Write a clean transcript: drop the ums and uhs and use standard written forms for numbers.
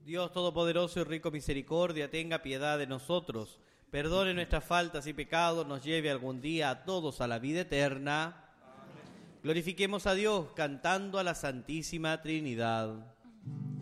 Dios Todopoderoso y rico misericordia, tenga piedad de nosotros, perdone nuestras faltas y pecados, nos lleve algún día a todos a la vida eterna. Amén. Glorifiquemos a Dios cantando a la Santísima Trinidad.